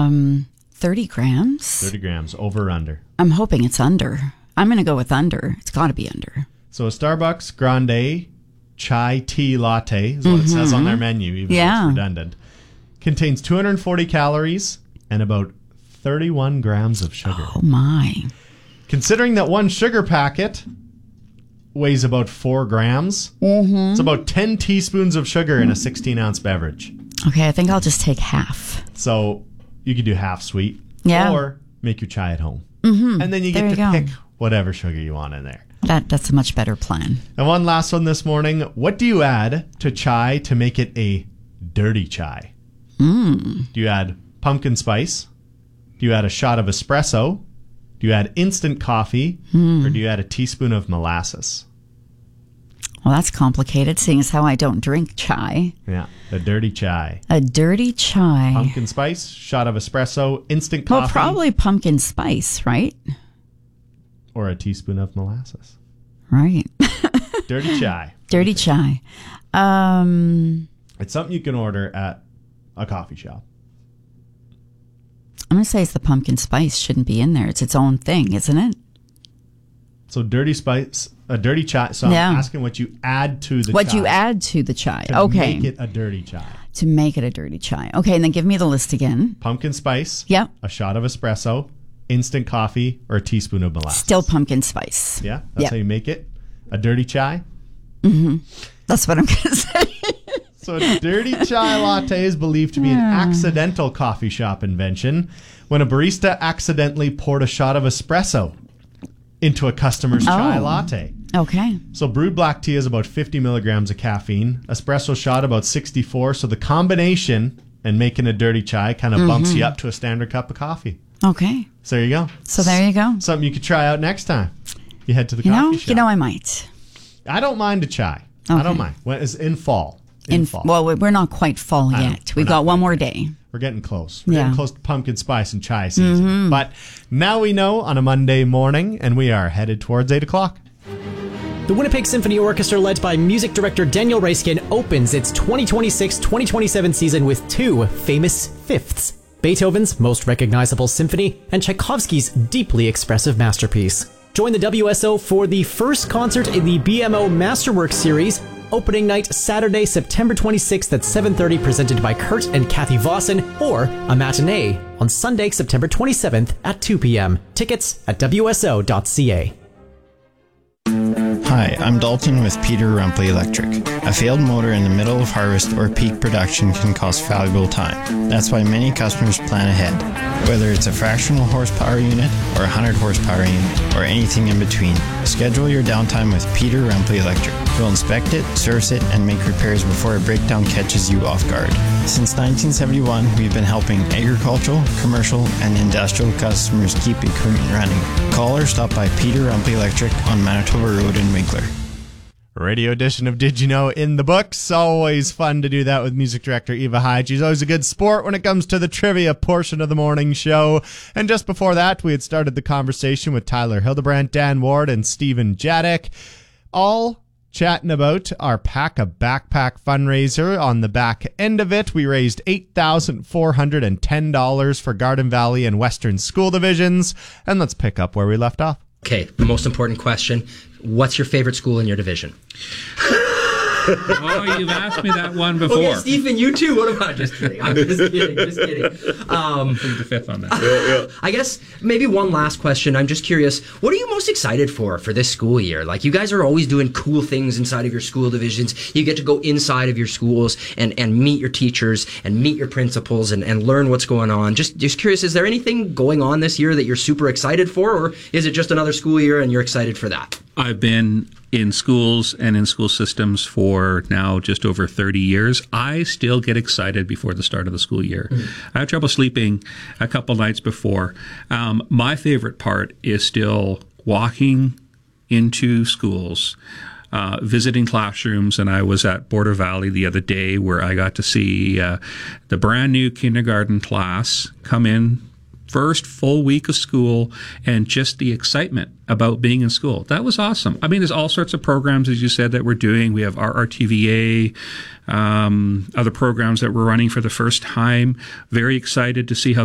30 grams. 30 grams, over or under? I'm hoping it's under. I'm going to go with under. It's got to be under. So a Starbucks Grande chai tea latte is what it says on their menu, even though it's redundant. Contains 240 calories and about 31 grams of sugar. Oh, my. Considering that one sugar packet weighs about 4 grams, it's about 10 teaspoons of sugar in a 16-ounce beverage. Okay, I think I'll just take half. So you could do half sweet or make your chai at home. And then you get to pick whatever sugar you want in there. That's a much better plan. And one last one this morning. What do you add to chai to make it a dirty chai? Do you add pumpkin spice? Do you add a shot of espresso? Do you add instant coffee? Or do you add a teaspoon of molasses? Well, that's complicated, seeing as how I don't drink chai. Yeah, a dirty chai. A dirty chai. Pumpkin spice, shot of espresso, instant coffee. Well, probably pumpkin spice, right? Or a teaspoon of molasses. Right. Dirty chai. Dirty chai. It's something you can order at a coffee shop. I'm going to say it's the pumpkin spice. Shouldn't be in there. It's its own thing, isn't it? So dirty spice, a dirty chai. So I'm asking what you add to the chai. What you add to the chai. To make it a dirty chai. To make it a dirty chai. Okay, and then give me the list again. Pumpkin spice. Yep. A shot of espresso, instant coffee, or a teaspoon of molasses. Still pumpkin spice. Yeah? That's how you make it? A dirty chai? That's what I'm going to say. So a dirty chai latte is believed to be an accidental coffee shop invention when a barista accidentally poured a shot of espresso into a customer's chai latte. Okay. So brewed black tea is about 50 milligrams of caffeine. Espresso shot about 64. So the combination and making a dirty chai kind of bumps you up to a standard cup of coffee. Okay. So there you go. So there you go. Something you could try out next time you head to the coffee shop. I might. I don't mind a chai. Okay. I don't mind. When it's in fall. Fall. Well, we're not quite fall yet. We've got one more day. We're getting close. We're getting close to pumpkin spice and chai season. But now we know on a Monday morning, and we are headed towards 8 o'clock. The Winnipeg Symphony Orchestra, led by music director Daniel Raiskin, opens its 2026-2027 season with 2 famous fifths: Beethoven's most recognizable symphony and Tchaikovsky's deeply expressive masterpiece. Join the WSO for the first concert in the BMO Masterworks series. Opening night Saturday, September 26th at 7:30, presented by Kurt and Kathy Vossen, or a matinee on Sunday, September 27th at 2 p.m. Tickets at WSO.ca. Hi, I'm Dalton with Peter Rumpley Electric. A failed motor in the middle of harvest or peak production can cost valuable time. That's why many customers plan ahead. Whether it's a fractional horsepower unit or a 100 horsepower unit or anything in between, schedule your downtime with Peter Rumpley Electric. We'll inspect it, service it, and make repairs before a breakdown catches you off guard. Since 1971, we've been helping agricultural, commercial, and industrial customers keep equipment running. Call or stop by Peter Rumpley Electric on Manitoba Road in Winkler. Radio edition of Did You Know in the books. Always fun to do that with music director Eva Hyde. She's always a good sport when it comes to the trivia portion of the morning show. And just before that, we had started the conversation with Tyler Hildebrandt, Dan Ward, and Stephen Jadek, all chatting about our Pack a Backpack fundraiser. On the back end of it, we raised $8,410 for Garden Valley and Western School Divisions. And let's pick up where we left off. Okay, the most important question. What's your favorite school in your division? Oh, you've asked me that one before. Okay, Stephen, you too. What about? Just kidding. I'm just kidding. Plead the fifth on that. I guess maybe one last question. I'm just curious. What are you most excited for this school year? Like, you guys are always doing cool things inside of your school divisions. You get to go inside of your schools and meet your teachers and meet your principals and learn what's going on. Just curious, is there anything going on this year that you're super excited for, or is it just another school year and you're excited for that? I've been in schools and in school systems for now just over 30 years. I still get excited before the start of the school year. I have trouble sleeping a couple nights before. My favorite part is still walking into schools, visiting classrooms, and I was at Border Valley the other day where I got to see the brand new kindergarten class come in, first full week of school, and just the excitement about being in school. That was awesome. I mean, there's all sorts of programs, as you said, that we're doing. We have RRTVA, other programs that we're running for the first time. Very excited to see how